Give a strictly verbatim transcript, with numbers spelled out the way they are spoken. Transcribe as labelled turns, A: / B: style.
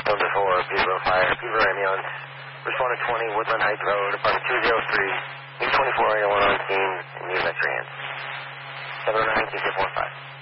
A: Delta four, Peterborough Fire, Peterborough Ambulance. Responded twenty, Woodland Heights Road, apartment two oh three. Need twenty-four, eight oh one on scene, and use extra hands. seven oh nine, two four five.